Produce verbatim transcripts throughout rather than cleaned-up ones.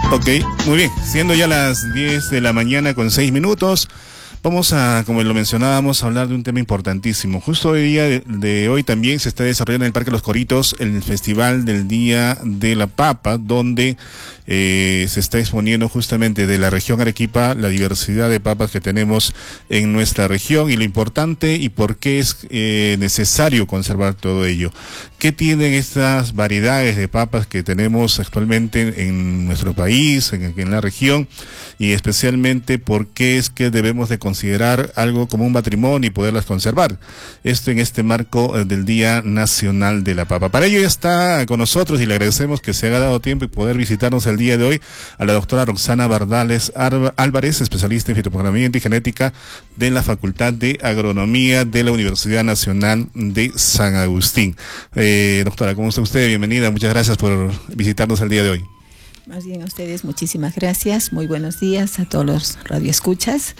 Ok, muy bien. Siendo ya las diez de la mañana con seis minutos, vamos a, como lo mencionábamos, a hablar de un tema importantísimo. Justo hoy día de, de hoy también se está desarrollando en el Parque Los Coritos el Festival del Día de la Papa, donde eh, se está exponiendo justamente de la región Arequipa la diversidad de papas que tenemos en nuestra región y lo importante y por qué es eh, necesario conservar todo ello. ¿Qué tienen estas variedades de papas que tenemos actualmente en nuestro país, en, en la región, y especialmente por qué es que debemos de considerar algo como un patrimonio y poderlas conservar? Esto en este marco eh, del Día Nacional de la Papa. Para ello ya está con nosotros y le agradecemos que se haya dado tiempo y poder visitarnos el día de hoy a la doctora Roxana Bardales Álvarez, especialista en fitopatrocinamiento y genética de la Facultad de Agronomía de la Universidad Nacional de San Agustín. Eh, doctora, ¿cómo está usted? Bienvenida, muchas gracias por visitarnos el día de hoy. Más bien a ustedes, muchísimas gracias, muy buenos días a todos los radioescuchas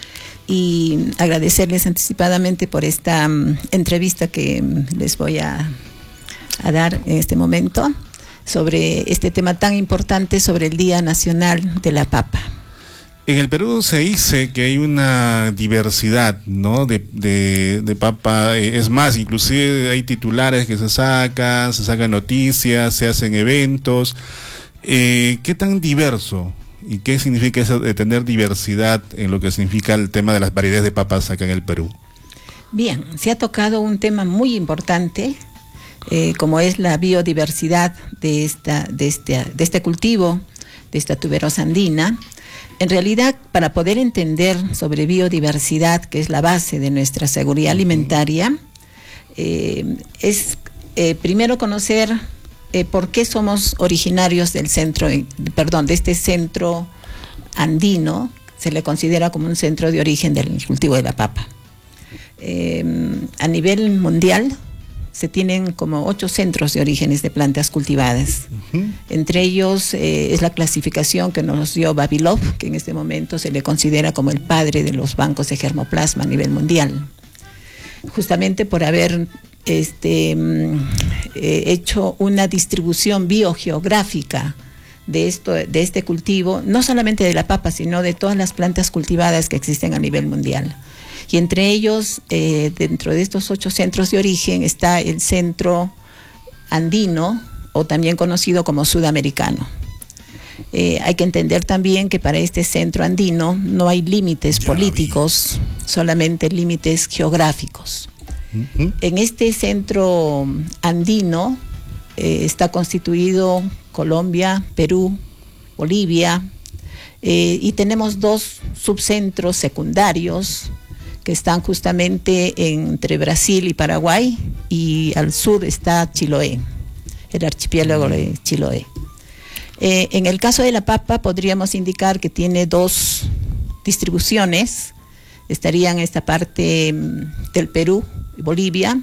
y agradecerles anticipadamente por esta um, entrevista que um, les voy a, a dar en este momento sobre este tema tan importante, sobre el Día Nacional de la Papa. En el Perú se dice que hay una diversidad, ¿no?, de, de, de papa. Es más, inclusive hay titulares que se sacan, se sacan noticias, se hacen eventos. Eh, ¿Qué tan diverso y qué significa eso de tener diversidad en lo que significa el tema de las variedades de papas acá en el Perú? Bien, se ha tocado un tema muy importante, eh, como es la biodiversidad de, esta, de, este, de este cultivo, de esta tuberosa andina. En realidad, para poder entender sobre biodiversidad, que es la base de nuestra seguridad alimentaria, eh, es eh, primero conocer eh, por qué somos originarios del centro, perdón, de este centro andino. Se le considera como un centro de origen del cultivo de la papa. Eh, a nivel mundial se tienen como ocho centros de orígenes de plantas cultivadas. Uh-huh. Entre ellos eh, es la clasificación que nos dio Vavilov, que en este momento se le considera como el padre de los bancos de germoplasma a nivel mundial. Justamente por haber este, eh, hecho una distribución biogeográfica de, esto, de este cultivo, no solamente de la papa, sino de todas las plantas cultivadas que existen a nivel mundial. Y entre ellos, eh, dentro de estos ocho centros de origen, está el centro andino, o también conocido como sudamericano. Eh, hay que entender también que para este centro andino no hay límites políticos, solamente límites geográficos. Uh-huh. En este centro andino eh, está constituido Colombia, Perú, Bolivia, eh, y tenemos dos subcentros secundarios que están justamente entre Brasil y Paraguay, y al sur está Chiloé, el archipiélago de Chiloé. Eh, en el caso de la papa podríamos indicar que tiene dos distribuciones, estarían en esta parte del Perú y Bolivia,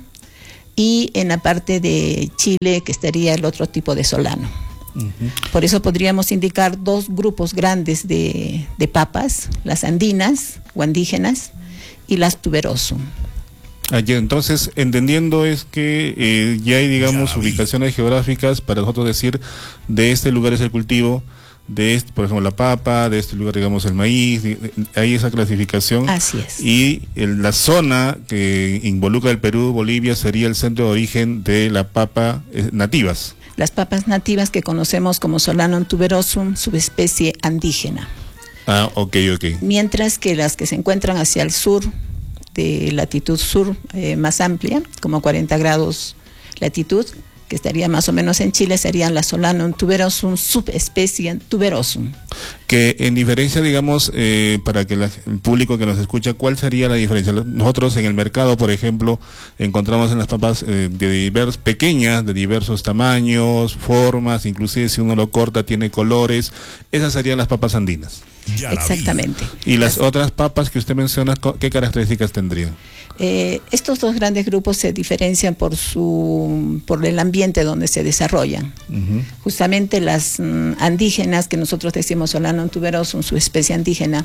y en la parte de Chile, que estaría el otro tipo de solano. Uh-huh. Por eso podríamos indicar dos grupos grandes de, de papas, las andinas o andígenas, y las tuberosum. Allí, entonces, entendiendo es que eh, ya hay, digamos, ya ubicaciones geográficas para nosotros decir, de este lugar es el cultivo, de este, por ejemplo, la papa, de este lugar, digamos, el maíz, de, de, hay esa clasificación. Así es. Y el, la zona que involucra el Perú, Bolivia, sería el centro de origen de la papa eh, nativas. Las papas nativas que conocemos como Solanum tuberosum, subespecie andígena. Ah, ok, ok. Mientras que las que se encuentran hacia el sur, de latitud sur eh, más amplia, como cuarenta grados latitud, que estaría más o menos en Chile, serían la Solanum tuberosum, subespecie tuberosum. Que en diferencia, digamos, eh, para que la, el público que nos escucha, ¿cuál sería la diferencia? Nosotros en el mercado, por ejemplo, encontramos en las papas eh, de divers, pequeñas, de diversos tamaños, formas, inclusive si uno lo corta tiene colores. Esas serían las papas andinas. Exactamente. ¿Y las, las otras papas que usted menciona, qué características tendrían? Eh, estos dos grandes grupos se diferencian por su por el ambiente donde se desarrollan. Uh-huh. Justamente las mm, andígenas, que nosotros decimos Solanum tuberosum, su especie andígena,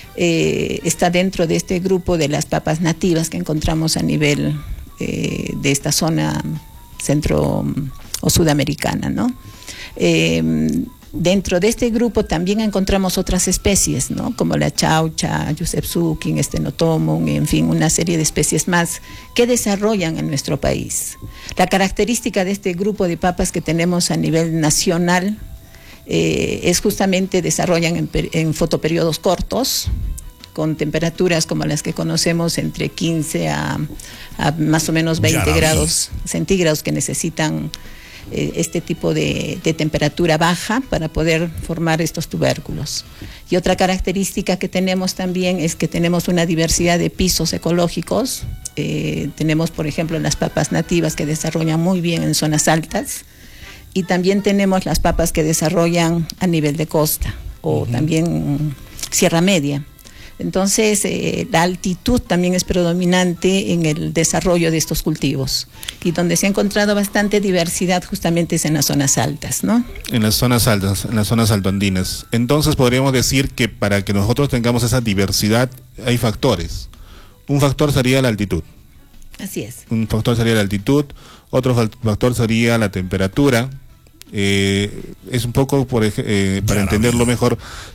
eh, está dentro de este grupo de las papas nativas que encontramos a nivel eh, de esta zona centro o sudamericana, ¿no? Eh, Dentro de este grupo también encontramos otras especies, ¿no? Como la chaucha, Yusepsukin, Stenotomum, en fin, una serie de especies más que desarrollan en nuestro país. La característica de este grupo de papas que tenemos a nivel nacional eh, es justamente desarrollan en, en fotoperiodos cortos, con temperaturas como las que conocemos entre quince a, a más o menos veinte grados centígrados que necesitan eh, este tipo de, de temperatura baja para poder formar estos tubérculos. Y otra característica que tenemos también es que tenemos una diversidad de pisos ecológicos. Eh, tenemos, por ejemplo, las papas nativas que desarrollan muy bien en zonas altas, y también tenemos las papas que desarrollan a nivel de costa o uh-huh. también Sierra Media. Entonces, eh, la altitud también es predominante en el desarrollo de estos cultivos, y donde se ha encontrado bastante diversidad justamente es en las zonas altas, ¿no? En las zonas altas, en las zonas altoandinas. Entonces, podríamos decir que para que nosotros tengamos esa diversidad hay factores. Un factor sería la altitud. Así es. Un factor sería la altitud, otro factor sería la temperatura. Eh, es un poco, por eh, para entenderlo mejor,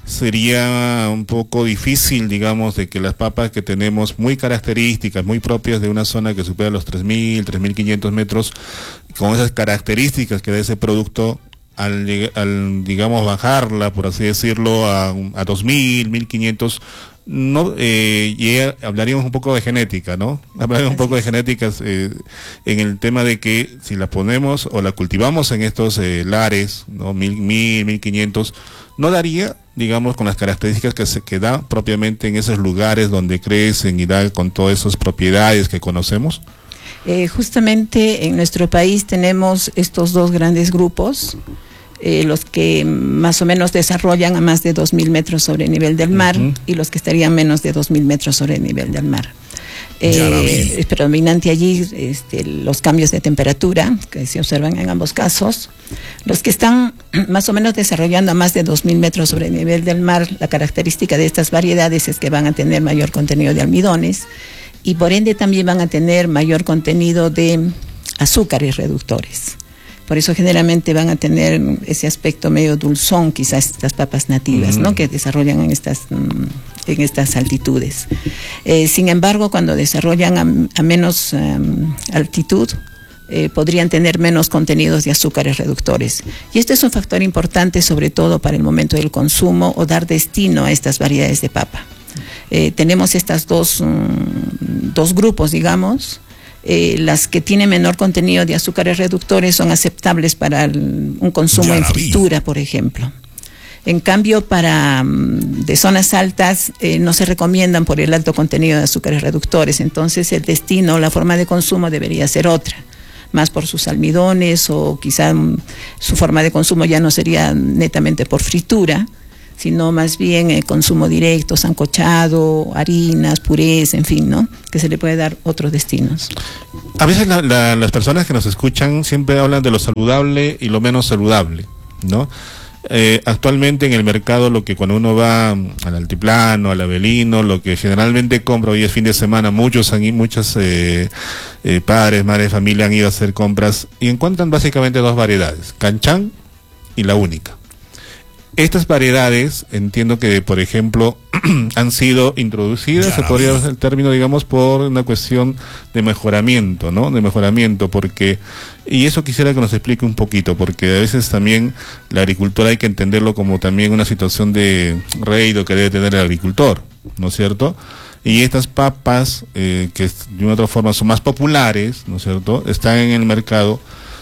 sería un poco difícil, digamos, de que las papas que tenemos muy características, muy propias de una zona que supera los tres mil, tres mil quinientos metros, con esas características que da ese producto, al, al digamos, bajarla, por así decirlo, a, a dos mil, mil quinientos, no, eh, ya hablaríamos un poco de genética, ¿no? Hablaríamos un poco de genéticas eh, en el tema de que si la ponemos o la cultivamos en estos eh, lares, ¿no? Mil, mil, mil quinientos, no daría, digamos, con las características que se que da propiamente en esos lugares donde crecen y da con todas esas propiedades que conocemos. Eh, justamente en nuestro país tenemos estos dos grandes grupos. Eh, los que más o menos desarrollan a más de dos mil metros sobre el nivel del mar uh-huh. y los que estarían menos de dos mil metros sobre el nivel del mar. Eh, es predominante allí este, los cambios de temperatura que se observan en ambos casos. Los que están más o menos desarrollando a más de dos mil metros sobre el nivel del mar, la característica de estas variedades es que van a tener mayor contenido de almidones y por ende también van a tener mayor contenido de azúcares reductores. Por eso generalmente van a tener ese aspecto medio dulzón, quizás estas papas nativas, mm. ¿no? Que desarrollan en estas, en estas altitudes. Eh, sin embargo, cuando desarrollan a, a menos um, altitud, eh, podrían tener menos contenidos de azúcares reductores. Y este es un factor importante, sobre todo para el momento del consumo o dar destino a estas variedades de papa. Eh, tenemos estas dos, um, dos grupos, digamos. Eh, las que tienen menor contenido de azúcares reductores son aceptables para el, un consumo en fritura, por ejemplo. En cambio, para um, de zonas altas eh, no se recomiendan por el alto contenido de azúcares reductores. Entonces, el destino, la forma de consumo debería ser otra, más por sus almidones o quizá um, su forma de consumo ya no sería netamente por fritura, sino más bien el consumo directo, sancochado, harinas, purés, en fin, ¿no? Que se le puede dar otros destinos. A veces la, la, las personas que nos escuchan siempre hablan de lo saludable y lo menos saludable, ¿no? Eh, actualmente en el mercado, lo que cuando uno va al altiplano, al Avelino, lo que generalmente compra, hoy es fin de semana, muchos han ido, muchos eh, eh, padres, madres de familia han ido a hacer compras y encuentran básicamente dos variedades, canchán y la única. Estas variedades, entiendo que, por ejemplo, han sido introducidas, se podría usar el término, digamos, por una cuestión de mejoramiento, ¿no? De mejoramiento, porque, y eso quisiera que nos explique un poquito, porque a veces también la agricultura hay que entenderlo como también una situación de rédito que debe tener el agricultor, ¿no es cierto? Y estas papas, eh, que de una otra forma son más populares, ¿no es cierto?, están en el mercado.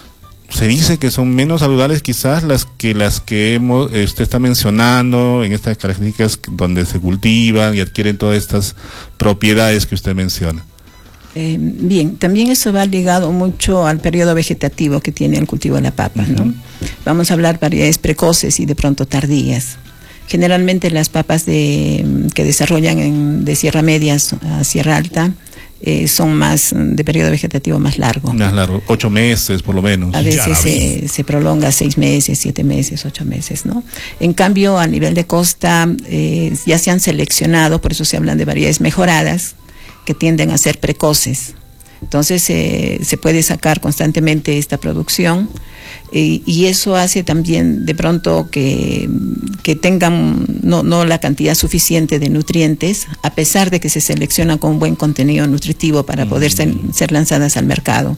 Se dice que son menos saludables quizás las que las que hemos, usted está mencionando en estas características donde se cultivan y adquieren todas estas propiedades que usted menciona. Eh, bien, también eso va ligado mucho al periodo vegetativo que tiene el cultivo de la papa, ¿no? Uh-huh. Vamos a hablar variedades precoces y de pronto tardías. Generalmente las papas de, que desarrollan en, de Sierra Media a Sierra Alta Eh, son más de periodo vegetativo más largo. Más largo, ocho meses por lo menos. A veces se, se prolonga seis meses, siete meses, ocho meses, ¿no? En cambio, a nivel de costa, eh, ya se han seleccionado, por eso se hablan de variedades mejoradas, que tienden a ser precoces. Entonces, eh, se puede sacar constantemente esta producción. Y, y eso hace también de pronto que, que tengan no, no la cantidad suficiente de nutrientes, a pesar de que se seleccionan con buen contenido nutritivo para poder ser, ser lanzadas al mercado.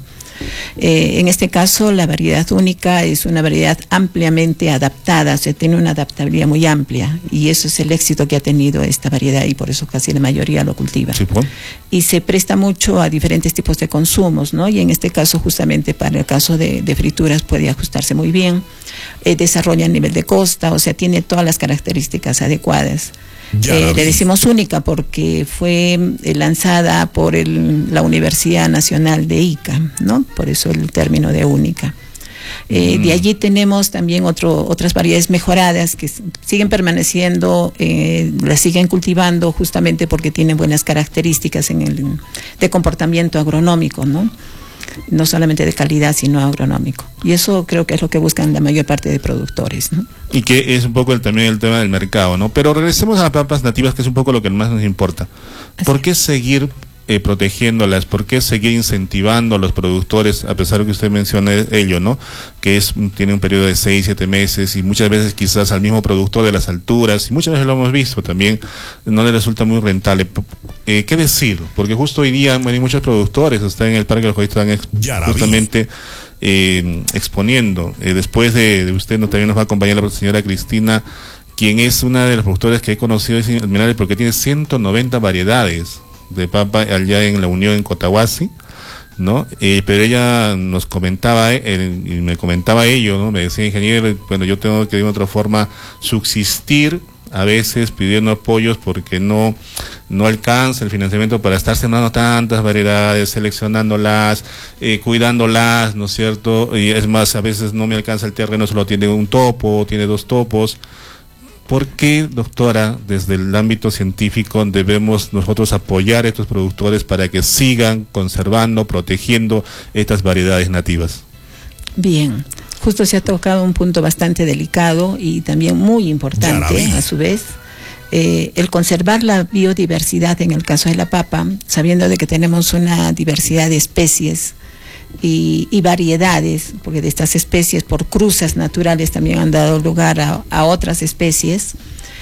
Eh, en este caso, la variedad única es una variedad ampliamente adaptada, o sea, tiene una adaptabilidad muy amplia, y eso es el éxito que ha tenido esta variedad, y por eso casi la mayoría lo cultiva. Sí, pues. Y se presta mucho a diferentes tipos de consumos, ¿no? Y en este caso, justamente para el caso de, de frituras, puede ajustarse muy bien, eh, desarrolla a nivel de costa, o sea, tiene todas las características adecuadas. Eh, le decimos única porque fue eh, lanzada por el, la Universidad Nacional de Ica, ¿no? Por eso el término de única. Eh, mm. De allí tenemos también otro, otras variedades mejoradas que siguen permaneciendo, eh, las siguen cultivando justamente porque tienen buenas características en el de comportamiento agronómico, ¿no? No solamente de calidad, sino agronómico. Y eso creo que es lo que buscan la mayor parte de productores, ¿no? Y que es un poco el, también el tema del mercado, ¿no? Pero regresemos a las papas nativas, que es un poco lo que más nos importa. ¿Por qué seguir eh, protegiéndolas? ¿Por qué seguir incentivando a los productores, a pesar de que usted menciona ello, ¿no? Que es tiene un periodo de seis, siete meses, y muchas veces quizás al mismo productor de las alturas, y muchas veces lo hemos visto también, no le resulta muy rentable. Eh, ¿Qué decir? Porque justo hoy día bueno, hay muchos productores, están en el Parque de los Coristas, están justamente eh, exponiendo. Eh, después de, de usted no, también nos va a acompañar la señora Cristina, quien es una de los productores que he conocido, es admirable porque tiene ciento noventa variedades de papa allá en la Unión en Cotahuasi, ¿no? Eh, pero ella nos comentaba, eh, y me comentaba ello, ¿no? Me decía, ingeniero, bueno, yo tengo que de otra forma subsistir, a veces pidiendo apoyos porque no, no alcanza el financiamiento para estar sembrando tantas variedades, seleccionándolas, eh, cuidándolas, ¿no es cierto? Y es más, a veces no me alcanza el terreno, solo tiene un topo, tiene dos topos. ¿Por qué, doctora, desde el ámbito científico debemos nosotros apoyar a estos productores para que sigan conservando, protegiendo estas variedades nativas? Bien, justo se ha tocado un punto bastante delicado y también muy importante, a su vez, eh, el conservar la biodiversidad en el caso de la papa, sabiendo de que tenemos una diversidad de especies Y, y variedades, porque de estas especies por cruzas naturales también han dado lugar a, a otras especies,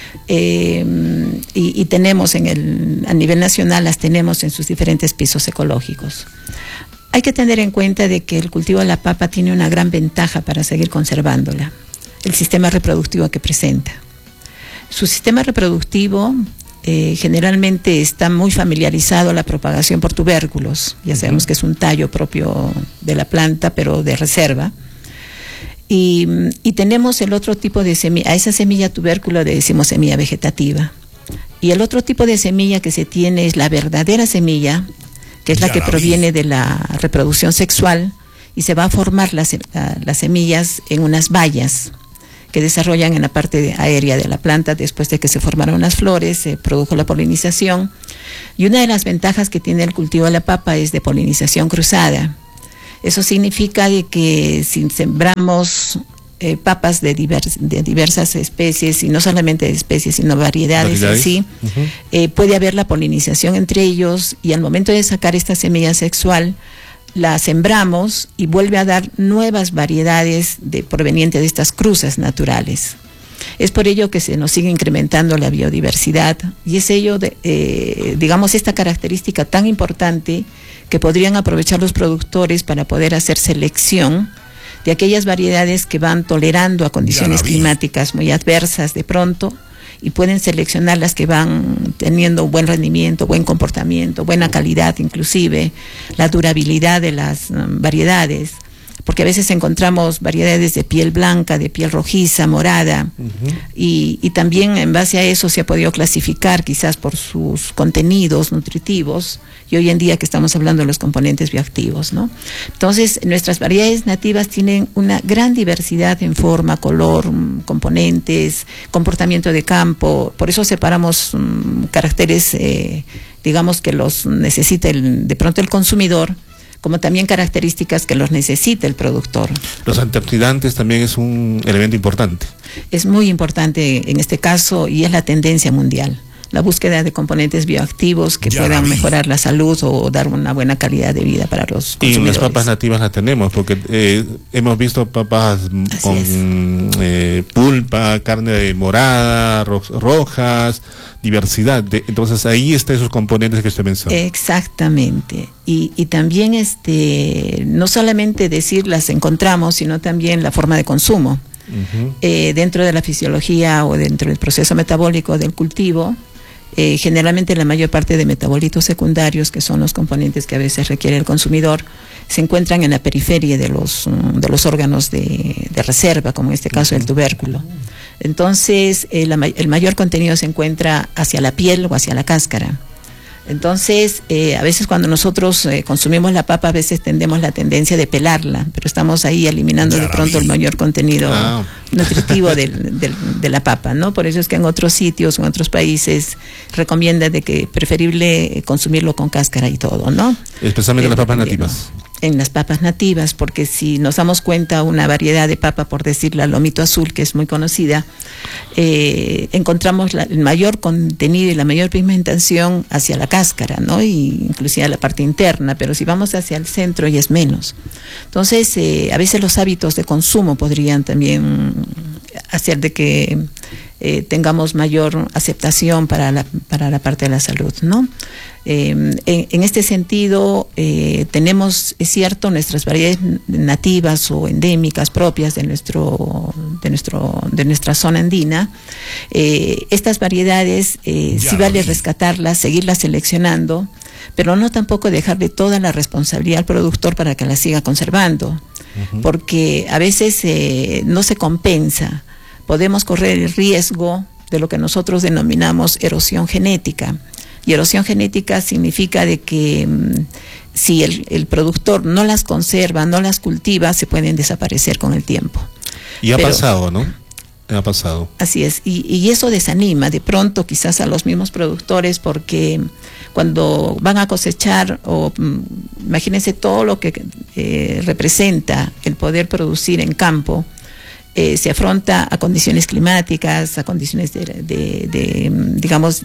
eh, y, y tenemos en el, a nivel nacional las tenemos en sus diferentes pisos ecológicos. Hay que tener en cuenta de que el cultivo de la papa tiene una gran ventaja para seguir conservándola, el sistema reproductivo que presenta. Su sistema reproductivo Eh, generalmente está muy familiarizado a la propagación por tubérculos. Ya sabemos que es un tallo propio de la planta, pero de reserva. Y, y tenemos el otro tipo de semilla, a esa semilla tubérculo le decimos semilla vegetativa. Y el otro tipo de semilla que se tiene es la verdadera semilla, que es la que proviene de la reproducción sexual, y se va a formar las, las semillas en unas bayas que desarrollan en la parte aérea de la planta. Después de que se formaron las flores, se produjo la polinización, y una de las ventajas que tiene el cultivo de la papa es de polinización cruzada. Eso significa de que si sembramos eh, papas de, divers, de diversas especies, y no solamente de especies, sino variedades en sí, uh-huh. eh, puede haber la polinización entre ellos, y al momento de sacar esta semilla sexual, la sembramos y vuelve a dar nuevas variedades de, provenientes de estas cruzas naturales. Es por ello que se nos sigue incrementando la biodiversidad, y es ello, de, eh, digamos, esta característica tan importante que podrían aprovechar los productores para poder hacer selección de aquellas variedades que van tolerando a condiciones climáticas muy adversas de pronto, y pueden seleccionar las que van teniendo buen rendimiento, buen comportamiento, buena calidad, inclusive la durabilidad de las um, variedades, porque a veces encontramos variedades de piel blanca, de piel rojiza, morada, uh-huh. y, y también en base a eso se ha podido clasificar quizás por sus contenidos nutritivos, y hoy en día que estamos hablando de los componentes bioactivos, ¿no? Entonces, nuestras variedades nativas tienen una gran diversidad en forma, color, componentes, comportamiento de campo. Por eso separamos um, caracteres, eh, digamos, que los necesita el, de pronto el consumidor, como también características que los necesita el productor. Los antioxidantes también es un elemento importante. Es muy importante en este caso, y es la tendencia mundial. la búsqueda de componentes bioactivos que ya puedan mejorar la salud o dar una buena calidad de vida para los consumidores. Y las papas nativas las tenemos, porque eh, hemos visto papas Así con eh, pulpa, carne morada, ro rojas, diversidad. De, entonces ahí están esos componentes que usted mencionó. Exactamente. Y, y también este no solamente decir las encontramos, sino también la forma de consumo. Uh-huh. eh, dentro de la fisiología o dentro del proceso metabólico del cultivo, eh, generalmente la mayor parte de metabolitos secundarios, que son los componentes que a veces requiere el consumidor, se encuentran en la periferia de los, de los órganos de, de reserva, como en este caso uh-huh. el tubérculo. Entonces, eh, la, el mayor contenido se encuentra hacia la piel o hacia la cáscara. Entonces, eh, a veces cuando nosotros eh, consumimos la papa, a veces tendemos la tendencia de pelarla, pero estamos ahí eliminando de pronto el mayor contenido ah. nutritivo del, del, de la papa, ¿no? Por eso es que en otros sitios, en otros países, recomienda de que preferible consumirlo con cáscara y todo, ¿no? Especialmente eh, las papas nativas. En las papas nativas, porque si nos damos cuenta, una variedad de papa, por decir la lomito azul, que es muy conocida, eh, encontramos la, el mayor contenido y la mayor pigmentación hacia la cáscara, ¿no? Y inclusive a la parte interna, pero si vamos hacia el centro ya es menos. Entonces, eh, a veces los hábitos de consumo podrían también hacer de que eh, tengamos mayor aceptación para la, para la parte de la salud, ¿no? Eh, en, en este sentido, eh, tenemos, es cierto, nuestras variedades nativas o endémicas propias de nuestro, de nuestro, de nuestra zona andina. Eh, estas variedades, eh, sí vale rescatarlas, seguirlas seleccionando, pero no tampoco dejarle toda la responsabilidad al productor para que la siga conservando, uh-huh. porque a veces eh, no se compensa. Podemos correr el riesgo de lo que nosotros denominamos erosión genética. Y erosión genética significa de que mmm, si el, el productor no las conserva, no las cultiva, se pueden desaparecer con el tiempo. Y ha Pero, pasado, ¿no? Ha pasado. Así es, y, y eso desanima de pronto quizás a los mismos productores, porque cuando van a cosechar, o mmm, imagínense todo lo que eh, representa el poder producir en campo, Eh, se afronta a condiciones climáticas, a condiciones de, de, de digamos,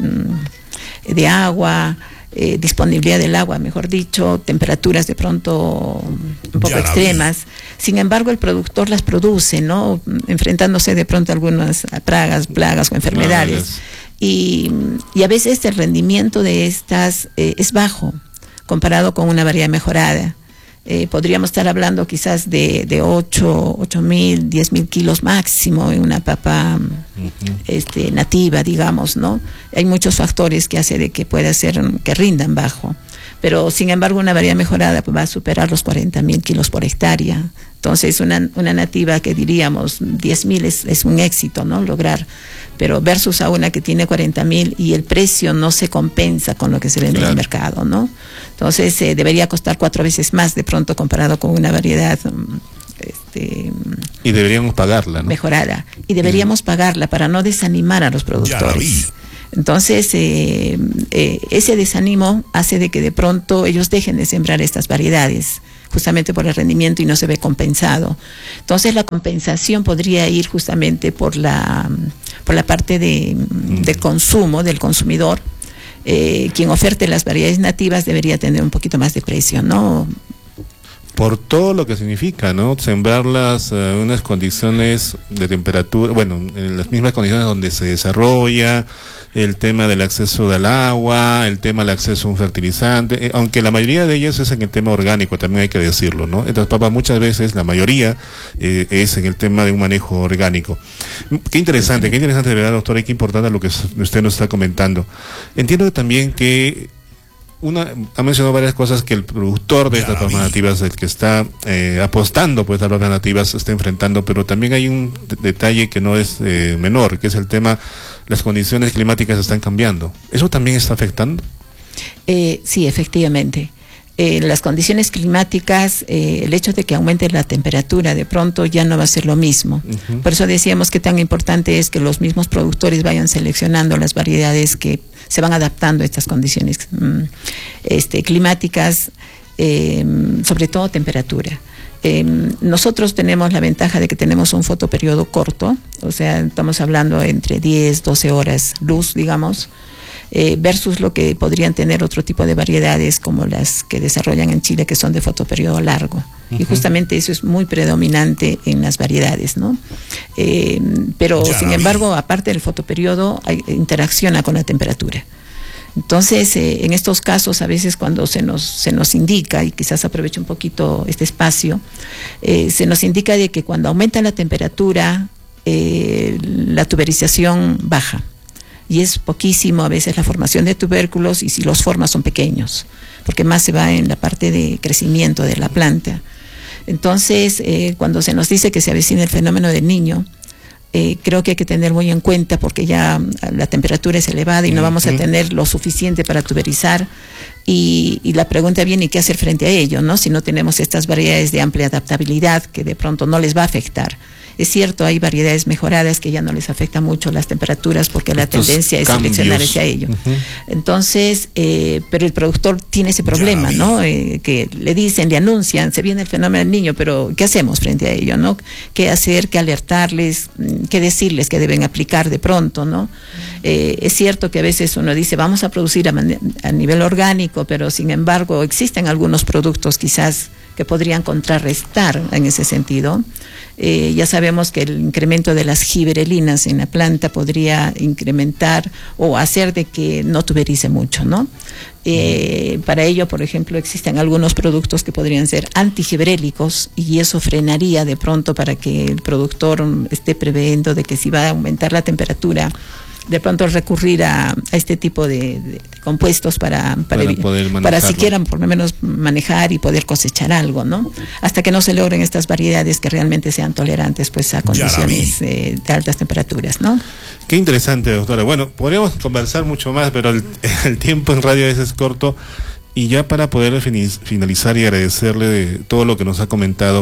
de agua, eh, disponibilidad del agua, mejor dicho, temperaturas de pronto un poco extremas. Sin embargo, el productor las produce, ¿no? Enfrentándose de pronto a algunas pragas, plagas o enfermedades. Y, y a veces el rendimiento de estas eh, es bajo, comparado con una variedad mejorada. Eh, podríamos estar hablando quizás de, de ocho mil, diez mil kilos máximo en una papa uh-huh. este, nativa, digamos, ¿no? Hay muchos factores que hacen de que pueda ser, que rindan bajo. Pero, sin embargo, una variedad mejorada pues, va a superar los cuarenta mil kilos por hectárea. Entonces, una, una nativa que diríamos diez mil es, es un éxito, ¿no? Lograr. Pero versus a una que tiene cuarenta mil y el precio no se compensa con lo que se vende claro. en el mercado, ¿no? Entonces, eh, debería costar cuatro veces más de pronto comparado con una variedad este, y deberíamos pagarla, ¿no? Mejorada. Y deberíamos uh-huh. pagarla para no desanimar a los productores. Entonces, eh, eh, ese desánimo hace de que de pronto ellos dejen de sembrar estas variedades, justamente por el rendimiento, y no se ve compensado. Entonces, la compensación podría ir justamente por la, por la parte de, mm. de consumo del consumidor. Eh, quien oferte las variedades nativas debería tener un poquito más de precio, ¿no? Por todo lo que significa, ¿no? Sembrarlas en uh, unas condiciones de temperatura, bueno, en las mismas condiciones donde se desarrolla, el tema del acceso del agua, el tema del acceso a un fertilizante, eh, aunque la mayoría de ellas es en el tema orgánico, también hay que decirlo, ¿no? Estas papas muchas veces, la mayoría, eh, es en el tema de un manejo orgánico. Qué interesante, qué interesante de verdad, doctora, y qué importante lo que usted nos está comentando. Entiendo también que Una, ha mencionado varias cosas que el productor de estas papas nativas, el que está eh, apostando por estas papas nativas, está enfrentando, pero también hay un de- detalle que no es eh, menor, que es el tema, las condiciones climáticas están cambiando. ¿Eso también está afectando? Eh, sí, efectivamente. Eh, las condiciones climáticas, eh, el hecho de que aumente la temperatura de pronto ya no va a ser lo mismo. Uh-huh. Por eso decíamos que tan importante es que los mismos productores vayan seleccionando las variedades que se van adaptando a estas condiciones mm, este, climáticas, eh, sobre todo temperatura. Eh, nosotros tenemos la ventaja de que tenemos un fotoperiodo corto, o sea, estamos hablando entre diez, doce horas luz, digamos. eh, versus lo que podrían tener otro tipo de variedades como las que desarrollan en Chile, que son de fotoperiodo largo. Uh-huh. Y justamente eso es muy predominante en las variedades, ¿no? Eh, pero ya, sin embargo, aparte del fotoperiodo, hay, interacciona con la temperatura. Entonces, eh, en estos casos, a veces cuando se nos, se nos indica, y quizás aprovecho un poquito este espacio, eh, se nos indica de que cuando aumenta la temperatura, eh, la tuberización baja. Y es poquísimo a veces la formación de tubérculos, y si los forma son pequeños, porque más se va en la parte de crecimiento de la planta. Entonces, eh, cuando se nos dice que se avecina el fenómeno del Niño, eh, creo que hay que tener muy en cuenta, porque ya la temperatura es elevada y no vamos a tener lo suficiente para tuberizar, y, y la pregunta viene, ¿y qué hacer frente a ello, ¿no? Si no tenemos estas variedades de amplia adaptabilidad que de pronto no les va a afectar. Es cierto, hay variedades mejoradas que ya no les afecta mucho las temperaturas, porque la Estos tendencia es cambios. seleccionar hacia ello. Uh-huh. Entonces, eh, pero el productor tiene ese problema, ¿no? Eh, que le dicen, le anuncian, se viene el fenómeno del Niño, pero ¿qué hacemos frente a ello, no? ¿Qué hacer, qué alertarles, qué decirles que deben aplicar de pronto, no? Eh, es cierto que a veces uno dice, vamos a producir a, man- a nivel orgánico, pero sin embargo existen algunos productos quizás que podrían contrarrestar en ese sentido. Eh, ya sabemos que el incremento de las giberelinas en la planta podría incrementar o hacer de que no tuberice mucho, ¿no? Eh, para ello, por ejemplo, existen algunos productos que podrían ser antigiberélicos, y eso frenaría de pronto para que el productor esté previendo de que si va a aumentar la temperatura, de pronto recurrir a, a este tipo de, de compuestos para para, para, poder para siquiera por lo menos manejar y poder cosechar algo, ¿no? Hasta que no se logren estas variedades que realmente sean tolerantes pues a condiciones eh, de altas temperaturas, ¿no? Qué interesante, doctora. Bueno, podríamos conversar mucho más, pero el, el tiempo en radio a veces es corto, y ya para poder finalizar y agradecerle de todo lo que nos ha comentado,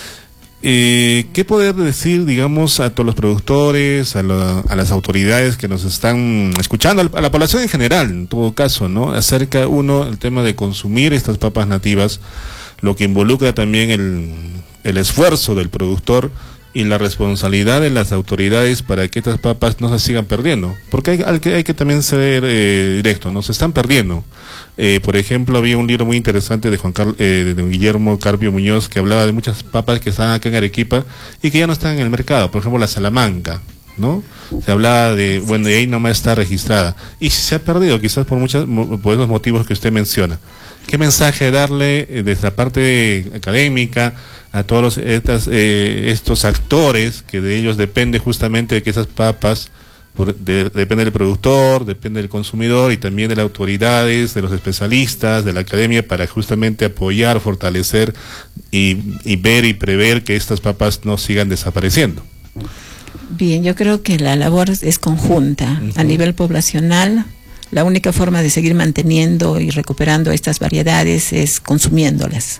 Eh, ¿qué poder decir, digamos, a todos los productores, a, la, a las autoridades que nos están escuchando, a la población en general, en todo caso, ¿no? Acerca, uno, el tema de consumir estas papas nativas, lo que involucra también el, el esfuerzo del productor y la responsabilidad de las autoridades para que estas papas no se sigan perdiendo, porque hay, hay, que, hay que también ser eh, directo, ¿no? Se están perdiendo. Eh, por ejemplo, había un libro muy interesante de Juan Carlos, eh, de Guillermo Carpio Muñoz, que hablaba de muchas papas que están acá en Arequipa y que ya no están en el mercado. Por ejemplo, la Salamanca, ¿no? Se hablaba de, bueno, y ahí nomás está registrada, y se ha perdido quizás por muchas, por esos motivos que usted menciona. ¿Qué mensaje darle eh, desde la parte académica a todos los, estas, eh, estos actores, que de ellos depende justamente de que esas papas, por, de, depende del productor, depende del consumidor, y también de las autoridades, de los especialistas, de la academia, para justamente apoyar, fortalecer y, y ver y prever que estas papas no sigan desapareciendo? Bien, yo creo que la labor es conjunta. Uh-huh. A nivel poblacional, la única forma de seguir manteniendo y recuperando estas variedades es consumiéndolas.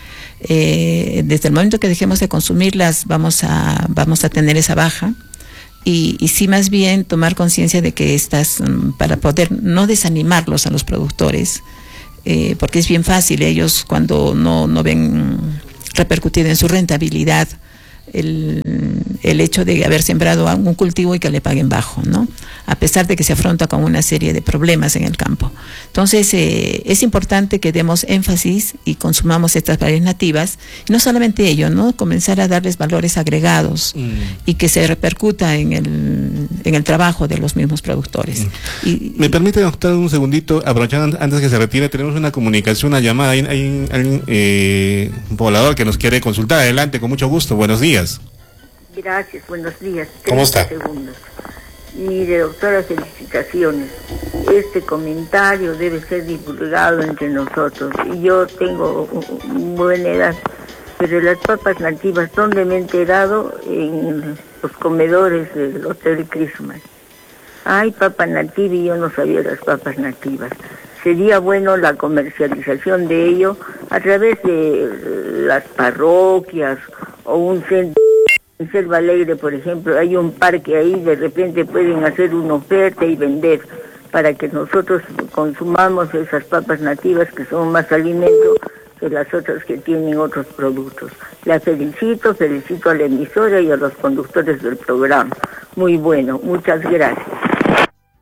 Eh, desde el momento que dejemos de consumirlas, vamos a, vamos a tener esa baja, y, y sí, más bien tomar conciencia de que estas, para poder no desanimarlos a los productores, eh, porque es bien fácil, ellos cuando no, no ven repercutido en su rentabilidad el, el hecho de haber sembrado un cultivo y que le paguen bajo, ¿no? A pesar de que se afronta con una serie de problemas en el campo. Entonces, eh, es importante que demos énfasis y consumamos estas variedades nativas, y no solamente ello, ¿no? Comenzar a darles valores agregados mm. y que se repercuta en el, en el trabajo de los mismos productores. Mm. Y, ¿Me permite, doctor, un segundito, aprovechando antes que se retire? Tenemos una comunicación, una llamada, hay, hay, hay eh, un poblador que nos quiere consultar. Adelante, con mucho gusto, buenos días. Gracias, buenos días. ¿Cómo está? Segundos. Mire, doctora, felicitaciones. Este comentario debe ser divulgado entre nosotros. Y yo tengo buena edad, pero las papas nativas, ¿dónde me he enterado? En los comedores del Hotel Christmas. Hay papa nativa y yo no sabía las papas nativas. Sería bueno la comercialización de ello a través de las parroquias o un centro. En Selva Alegre, por ejemplo, hay un parque ahí, de repente pueden hacer una oferta y vender para que nosotros consumamos esas papas nativas, que son más alimento que las otras que tienen otros productos. La felicito, felicito a la emisora y a los conductores del programa. Muy bueno, muchas gracias.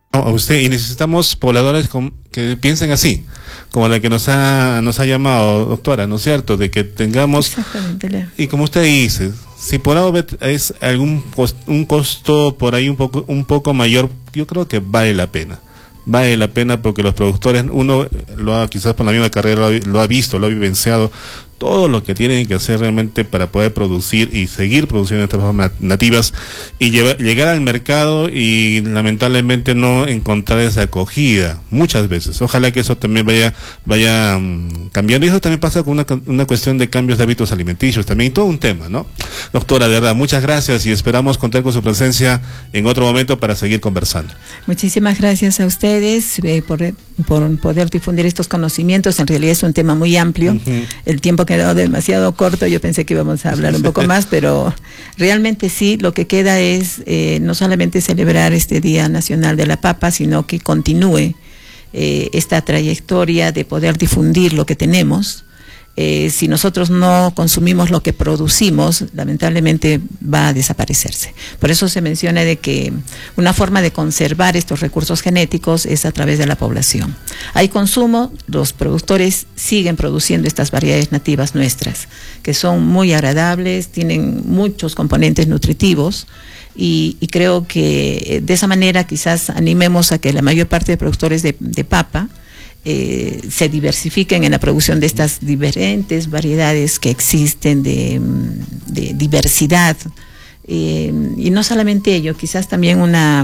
a usted, y necesitamos pobladores con, que piensen así, como la que nos ha nos ha llamado, doctora, ¿no es cierto? De que tengamos, y como usted dice, si por algo es algún cost, un costo por ahí un poco un poco mayor, yo creo que vale la pena. Vale la pena porque los productores, uno lo ha, quizás por la misma carrera, lo ha, lo ha visto, lo ha vivenciado, todo lo que tienen que hacer realmente para poder producir y seguir produciendo estas formas nativas y llevar, llegar al mercado y lamentablemente no encontrar esa acogida muchas veces. Ojalá que eso también vaya vaya um, cambiando, y eso también pasa con una, una cuestión de cambios de hábitos alimenticios, también todo un tema, ¿no? Doctora, de verdad, muchas gracias y esperamos contar con su presencia en otro momento para seguir conversando. Muchísimas gracias a ustedes eh, por, por poder difundir estos conocimientos. En realidad es un tema muy amplio. Uh-huh. El tiempo quedó demasiado corto, yo pensé que íbamos a hablar un poco más, pero realmente sí, lo que queda es eh, no solamente celebrar este Día Nacional de la Papa, sino que continúe eh, esta trayectoria de poder difundir lo que tenemos. Eh, si nosotros no consumimos lo que producimos, lamentablemente va a desaparecerse. Por eso se menciona de que una forma de conservar estos recursos genéticos es a través de la población. Hay consumo, los productores siguen produciendo estas variedades nativas nuestras, que son muy agradables, tienen muchos componentes nutritivos, y, y creo que de esa manera quizás animemos a que la mayor parte de productores de, de papa Eh, se diversifiquen en la producción de estas diferentes variedades que existen de, de diversidad, eh, y no solamente ello, quizás también una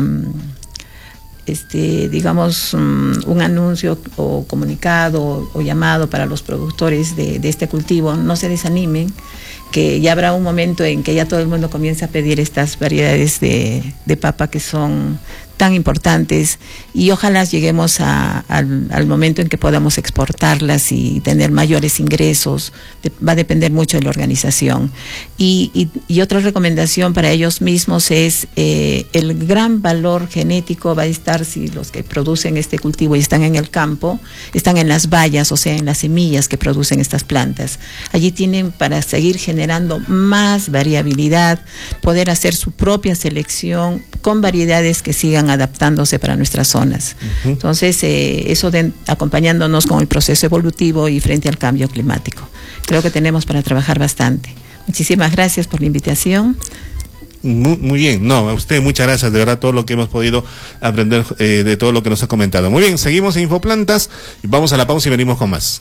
este digamos um, un anuncio o comunicado o, o llamado para los productores de, de este cultivo: no se desanimen, que ya habrá un momento en que ya todo el mundo comience a pedir estas variedades de, de papa que son tan importantes, y ojalá lleguemos a, al, al momento en que podamos exportarlas y tener mayores ingresos. De, va a depender mucho de la organización. Y, y, y otra recomendación para ellos mismos es eh, el gran valor genético va a estar si los que producen este cultivo y están en el campo, están en las bayas, o sea, en las semillas que producen estas plantas. Allí tienen para seguir generando más variabilidad, poder hacer su propia selección con variedades que sigan adaptándose para nuestras zonas. Uh-huh. Entonces, eh, eso de, acompañándonos con el proceso evolutivo y frente al cambio climático. Creo que tenemos para trabajar bastante. Muchísimas gracias por la invitación. Muy, muy bien, no, a usted muchas gracias, de verdad, todo lo que hemos podido aprender eh, de todo lo que nos ha comentado. Muy bien, seguimos en Infoplantas y vamos a la pausa y venimos con más.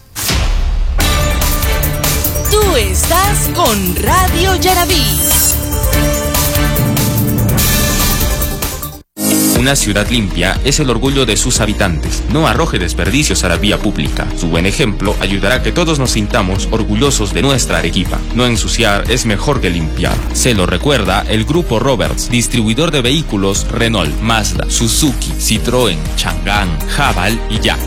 Tú estás con Radio Yarabí. Una ciudad limpia es el orgullo de sus habitantes. No arroje desperdicios a la vía pública. Su buen ejemplo ayudará a que todos nos sintamos orgullosos de nuestra Arequipa. No ensuciar es mejor que limpiar. Se lo recuerda el Grupo Roberts, distribuidor de vehículos Renault, Mazda, Suzuki, Citroën, Chang'an, Haval y Jack.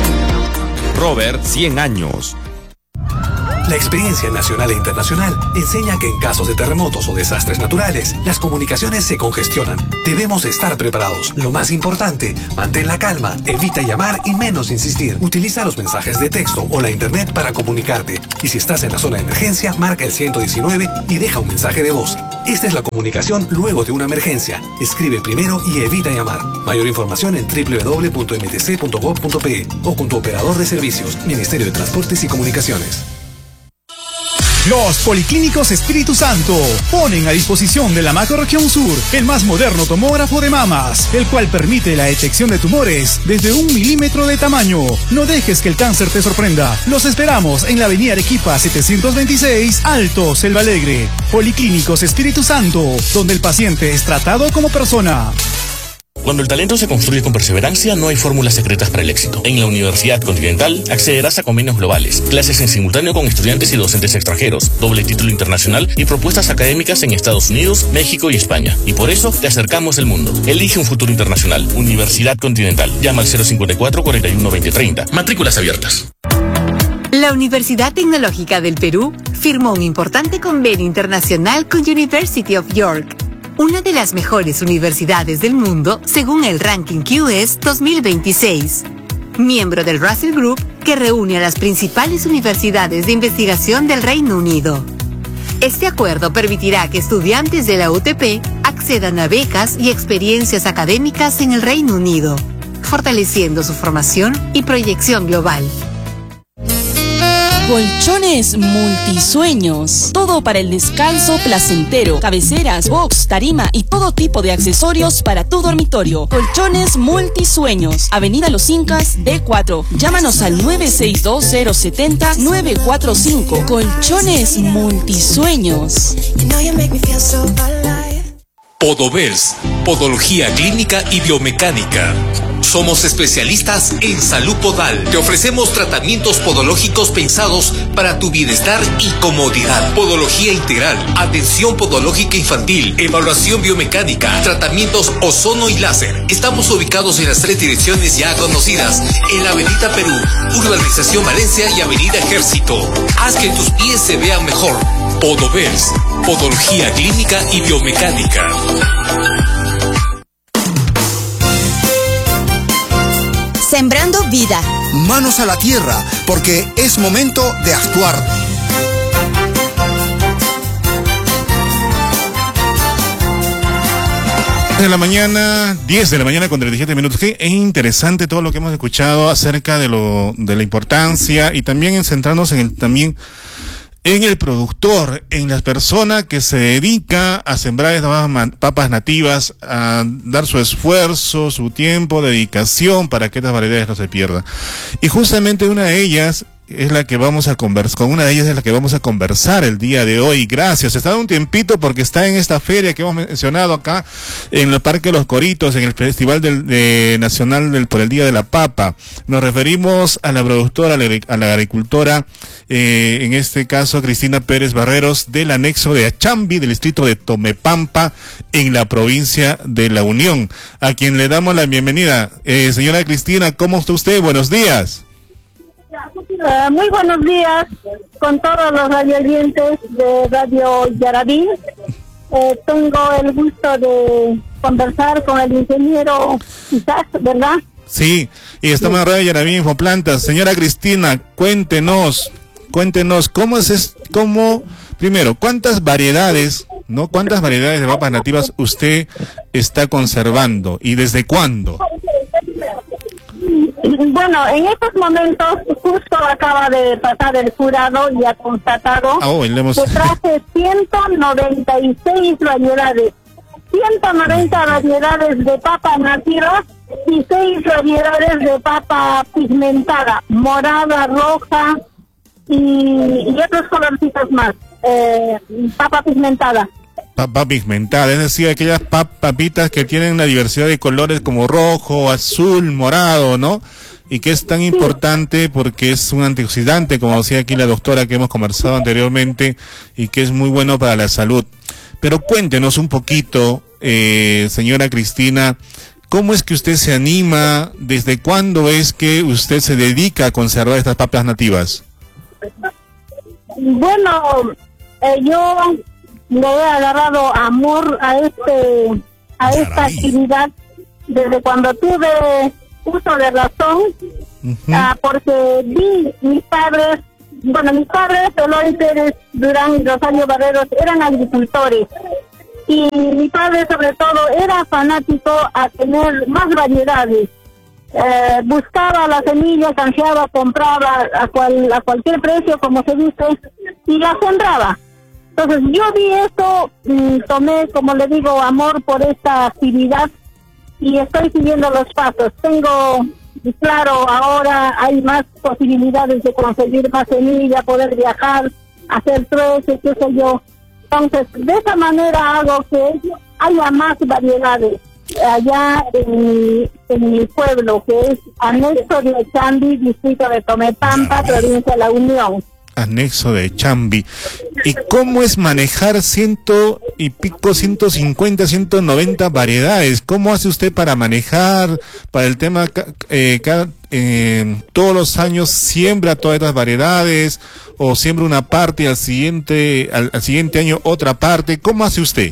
Robert, cien años. La experiencia nacional e internacional enseña que en casos de terremotos o desastres naturales, las comunicaciones se congestionan. Debemos estar preparados. Lo más importante, mantén la calma, evita llamar y menos insistir. Utiliza los mensajes de texto o la internet para comunicarte. Y si estás en la zona de emergencia, marca el ciento diecinueve y deja un mensaje de voz. Esta es la comunicación luego de una emergencia. Escribe primero y evita llamar. Mayor información en doble u doble u doble u punto m t c punto gov punto p e o con tu operador de servicios, Ministerio de Transportes y Comunicaciones. Los Policlínicos Espíritu Santo ponen a disposición de la Macrorregión Sur el más moderno tomógrafo de mamas, el cual permite la detección de tumores desde un milímetro de tamaño. No dejes que el cáncer te sorprenda. Los esperamos en la avenida Arequipa setecientos veintiséis, Alto, Selva Alegre. Policlínicos Espíritu Santo, donde el paciente es tratado como persona. Cuando el talento se construye con perseverancia, no hay fórmulas secretas para el éxito. En la Universidad Continental accederás a convenios globales, clases en simultáneo con estudiantes y docentes extranjeros, doble título internacional y propuestas académicas en Estados Unidos, México y España. Y por eso te acercamos el mundo. Elige un futuro internacional. Universidad Continental. Llama al cero cincuenta y cuatro, cuarenta y uno, veinte, treinta. Matrículas abiertas. La Universidad Tecnológica del Perú firmó un importante convenio internacional con University of York, una de las mejores universidades del mundo según el ranking Q S dos mil veintiséis, miembro del Russell Group que reúne a las principales universidades de investigación del Reino Unido. Este acuerdo permitirá que estudiantes de la U T P accedan accedan a becas y experiencias académicas en el Reino Unido, fortaleciendo su formación y proyección global. Colchones Multisueños. Todo para el descanso placentero. Cabeceras, box, tarima y todo tipo de accesorios para tu dormitorio. Colchones Multisueños. Avenida Los Incas, D cuatro. Llámanos al nueve seis dos cero siete cero nueve cuatro cinco. Colchones Multisueños. Podovers, Podología Clínica y Biomecánica. Somos especialistas en salud podal. Te ofrecemos tratamientos podológicos pensados para tu bienestar y comodidad. Podología integral, atención podológica infantil, evaluación biomecánica, tratamientos ozono y láser. Estamos ubicados en las tres direcciones ya conocidas, en la Avenida Perú, Urbanización Valencia y Avenida Ejército. Haz que tus pies se vean mejor. Podovers, Podología Clínica y Biomecánica. Sembrando vida. Manos a la tierra, porque es momento de actuar. De la mañana, diez de la mañana con treinta y siete minutos. Qué interesante todo lo que hemos escuchado acerca de lo de la importancia y también en centrarnos en el también en el productor, en la persona que se dedica a sembrar estas papas nativas, a dar su esfuerzo, su tiempo, dedicación para que estas variedades no se pierdan. Y justamente una de ellas es la que vamos a conversar, con una de ellas es la que vamos a conversar el día de hoy. Gracias, está dando un tiempito porque está en esta feria que hemos mencionado acá en el Parque Los Coritos, en el Festival del, de, Nacional del, por el Día de la Papa. Nos referimos a la productora, a la, a la agricultora, eh, en este caso Cristina Pérez Barreros, del anexo de Achambi, del distrito de Tomepampa, en la provincia de La Unión, a quien le damos la bienvenida. Eh, señora Cristina, ¿cómo está usted? Buenos días. Uh, muy buenos días con todos los radioyentes de Radio Yaraví. Eh, tengo el gusto de conversar con el ingeniero Isaac, ¿verdad? Sí, y estamos en Radio Yaraví Infoplantas. Señora Cristina, cuéntenos, cuéntenos cómo es, es cómo, primero, cuántas variedades, ¿no? ¿Cuántas variedades de papas nativas usted está conservando y desde cuándo? Bueno, en estos momentos justo acaba de pasar el jurado y ha constatado oh, hemos... que traje ciento noventa y seis variedades, ciento noventa variedades de papa nativa y seis variedades de papa pigmentada, morada, roja y, y otros colorcitos más, eh, papa pigmentada. Papa pigmentada, es decir, aquellas pap papitas que tienen la diversidad de colores como rojo, azul, morado, ¿no? Y que es tan importante porque es un antioxidante, como decía aquí la doctora que hemos conversado anteriormente, y que es muy bueno para la salud. Pero cuéntenos un poquito, eh, señora Cristina, ¿cómo es que usted se anima? ¿Desde cuándo es que usted se dedica a conservar estas papas nativas? Bueno, eh, yo le he agarrado amor a este a esta actividad desde cuando tuve uso de razón, uh-huh. uh, porque vi mis padres, bueno, mis padres, Eloy Pérez Durán y Rosario Barreros, eran agricultores, y mi padre sobre todo era fanático a tener más variedades. Eh, buscaba la semilla, canjeaba, compraba a, cual, a cualquier precio, como se dice, y la sembraba. Entonces yo vi esto, mmm, tomé, como le digo, amor por esta actividad y estoy siguiendo los pasos. Tengo, claro, ahora hay más posibilidades de conseguir más semilla, poder viajar, hacer trueques, qué sé yo. Entonces, de esa manera hago que haya más variedades allá en mi, en mi pueblo, que es anexo de Achambi, distrito de Tomepampa, provincia de La Unión. Anexo de Achambi. ¿Y cómo es manejar ciento y pico, ciento cincuenta, ciento noventa variedades? ¿Cómo hace usted para manejar, para el tema, eh, cada, eh, todos los años siembra todas estas variedades o siembra una parte y al siguiente, al, al siguiente año otra parte? ¿Cómo hace usted?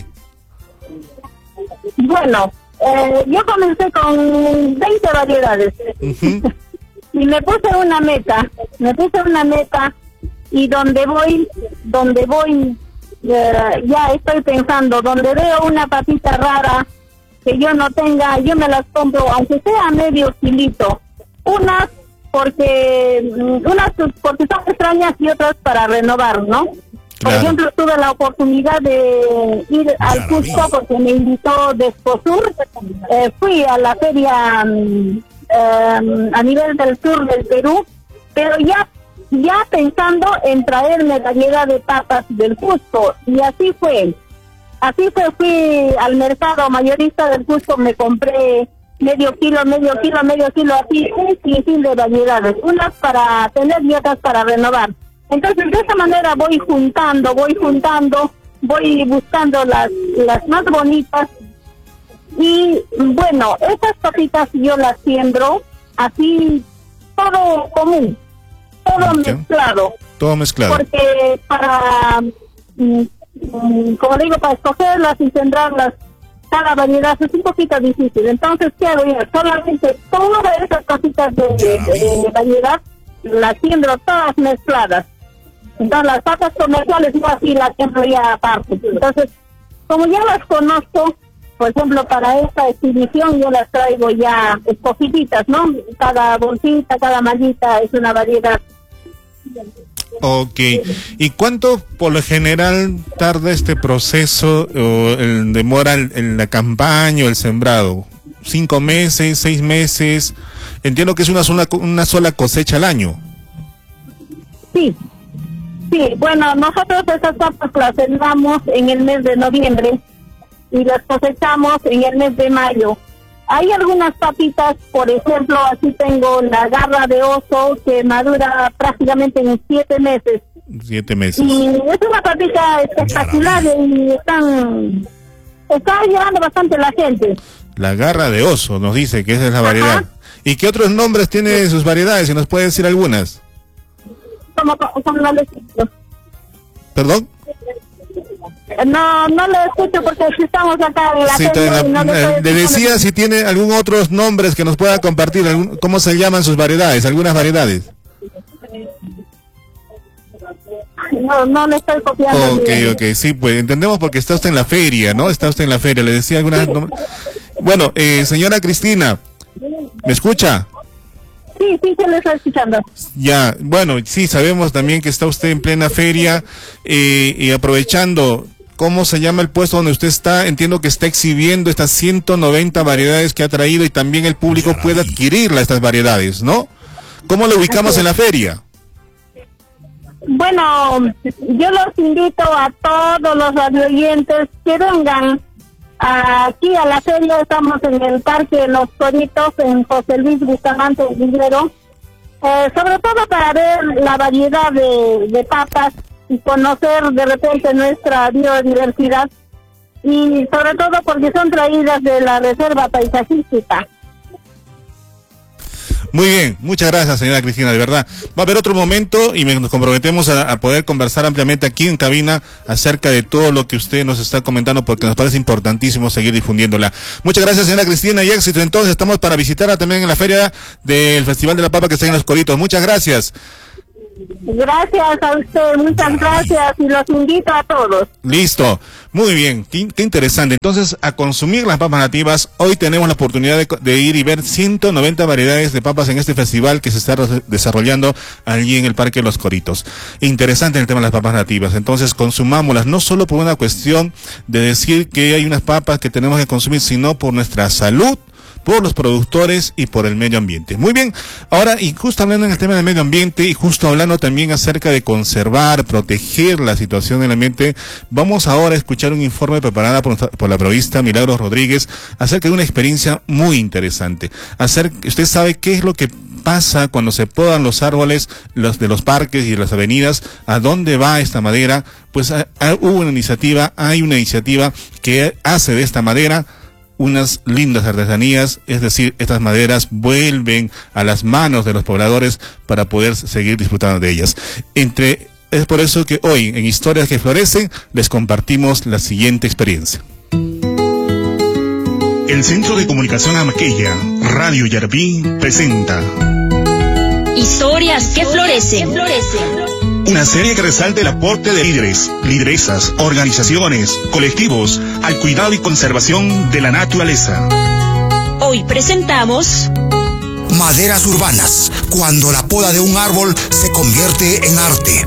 Bueno, eh, yo comencé con veinte variedades. Uh-huh. Y me puse una meta, me puse una meta y donde voy, donde voy eh, ya estoy pensando, donde veo una papita rara que yo no tenga, yo me las compro, aunque sea medio kilito. Unas porque, unas porque son extrañas y otras para renovar, ¿no? Por claro. ejemplo, tuve la oportunidad de ir al Cusco porque me invitó Desposur. Eh, fui a la feria eh, a nivel del sur del Perú, pero ya ya pensando en traerme variedad de papas del Cusco. Y así fue. Así fue, fui al mercado mayorista del Cusco, me compré medio kilo, medio kilo, medio kilo, así, un sinfín de variedades. Unas para tener y otras para renovar. Entonces, de esa manera voy juntando, voy juntando, voy buscando las las más bonitas. Y, bueno, estas papitas yo las siembro así, todo común, todo okay. mezclado. Todo mezclado. Porque para, mm, como digo, para escogerlas y sembrarlas, cada variedad es un poquito difícil. Entonces, ¿qué hago yo? Solamente todas esas papitas de, de, de, de variedad las siembro todas mezcladas. Entonces las papas comerciales no así las siembro ya aparte. Entonces, como ya las conozco, por ejemplo, para esta exhibición yo las traigo ya escogiditas, ¿no? Cada bolsita, cada mallita es una variedad. Ok. ¿Y cuánto por lo general tarda este proceso o el, demora el, el, la campaña o el sembrado? ¿Cinco meses, seis meses? Entiendo que es una sola, una sola cosecha al año. Sí. Sí, bueno, nosotros esas papas las sembramos en el mes de noviembre y las cosechamos en el mes de mayo. Hay algunas papitas, por ejemplo, así tengo la garra de oso que madura prácticamente en siete meses. Siete meses. Y es una papita espectacular y están, está llevando bastante la gente. La garra de oso, nos dice que esa es la variedad. Ajá. ¿Y qué otros nombres tiene sus variedades? Si nos puede decir algunas. Como, como no le escucho. ¿Perdón? No, no lo escucho porque estamos acá en la sí, la, y no le, le decía si tiene algún otros nombres que nos pueda compartir, algún, cómo se llaman sus variedades, algunas variedades. No, no le estoy copiando. Ok, bien. ok, sí, pues entendemos porque está usted en la feria, ¿no? Está usted en la feria, le decía algunas... Sí. Bueno, eh, señora Cristina, ¿me escucha? Sí, sí, se le está escuchando. Ya, bueno, sí, sabemos también que está usted en plena feria eh, y aprovechando, ¿cómo se llama el puesto donde usted está? Entiendo que está exhibiendo estas ciento noventa variedades que ha traído y también el público puede adquirirla, estas variedades, ¿no? ¿Cómo lo ubicamos okay. en la feria? Bueno, yo los invito a todos los radioyentes que vengan aquí a la feria. Estamos en el Parque Los Coritos, en José Luis Bustamante Guerrero, eh, sobre todo para ver la variedad de, de papas y conocer de repente nuestra biodiversidad, y sobre todo porque son traídas de la Reserva Paisajística. Muy bien, muchas gracias, señora Cristina, de verdad. Va a haber otro momento y nos comprometemos a, a poder conversar ampliamente aquí en cabina acerca de todo lo que usted nos está comentando, porque nos parece importantísimo seguir difundiéndola. Muchas gracias, señora Cristina, y éxito. Entonces estamos para visitarla también en la feria del Festival de la Papa que está en Los Coritos. Muchas gracias. Gracias a usted, muchas gracias, y los invito a todos. Listo, muy bien, qué, qué interesante. Entonces, a consumir las papas nativas. Hoy tenemos la oportunidad de, de ir y ver ciento noventa variedades de papas en este festival que se está desarrollando allí en el Parque Los Coritos. Interesante el tema de las papas nativas. Entonces, consumámoslas, no solo por una cuestión de decir que hay unas papas que tenemos que consumir, sino por nuestra salud, por los productores y por el medio ambiente. Muy bien, ahora, y justo hablando en el tema del medio ambiente, y justo hablando también acerca de conservar, proteger la situación del ambiente, vamos ahora a escuchar un informe preparado por, por la periodista Milagros Rodríguez acerca de una experiencia muy interesante. Hacer, usted sabe qué es lo que pasa cuando se podan los árboles los de los parques y de las avenidas, a dónde va esta madera. Pues a, a, hubo una iniciativa, hay una iniciativa que hace de esta madera unas lindas artesanías, es decir, estas maderas vuelven a las manos de los pobladores para poder seguir disfrutando de ellas. Entre, es por eso que hoy, en Historias que Florecen, les compartimos la siguiente experiencia. El Centro de Comunicación Amaqueya, Radio Yarví, presenta Historias que Florecen. Una serie que resalta el aporte de líderes, lideresas, organizaciones, colectivos al cuidado y conservación de la naturaleza. Hoy presentamos Maderas urbanas, cuando la poda de un árbol se convierte en arte.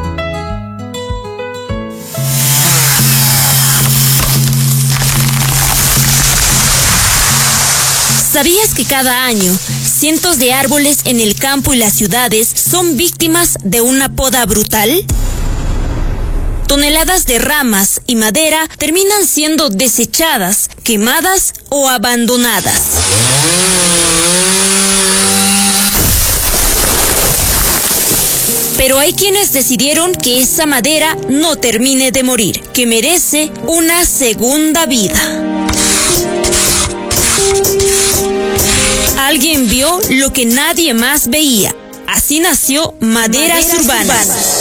¿Sabías que cada año cientos de árboles en el campo y las ciudades son víctimas de una poda brutal? Toneladas de ramas y madera terminan siendo desechadas, quemadas o abandonadas. Pero hay quienes decidieron que esa madera no termine de morir, que merece una segunda vida. Alguien vio lo que nadie más veía. Así nació Maderas, Maderas Urbanas. Urbanas.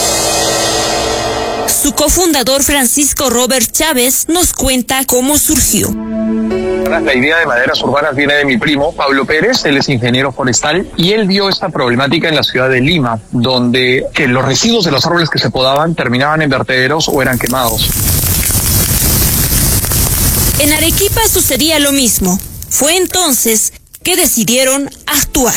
Su cofundador Francisco Robert Chávez nos cuenta cómo surgió. La idea de Maderas Urbanas viene de mi primo, Pablo Pérez. Él es ingeniero forestal y él vio esta problemática en la ciudad de Lima, donde que los residuos de los árboles que se podaban terminaban en vertederos o eran quemados. En Arequipa sucedía lo mismo. Fue entonces que decidieron actuar.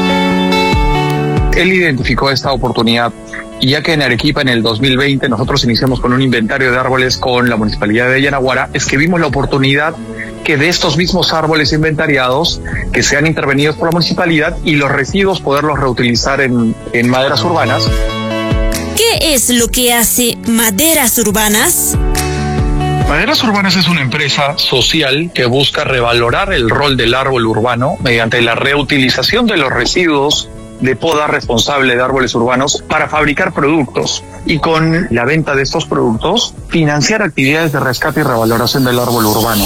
Él identificó esta oportunidad, y ya que en Arequipa en el dos mil veinte nosotros iniciamos con un inventario de árboles con la Municipalidad de Yanaguara, es que vimos la oportunidad que de estos mismos árboles inventariados, que sean intervenidos por la municipalidad y los residuos poderlos reutilizar en, en Maderas Urbanas. ¿Qué es lo que hace Maderas Urbanas? Maderas Urbanas es una empresa social que busca revalorar el rol del árbol urbano mediante la reutilización de los residuos de poda responsable de árboles urbanos para fabricar productos y con la venta de estos productos financiar actividades de rescate y revaloración del árbol urbano.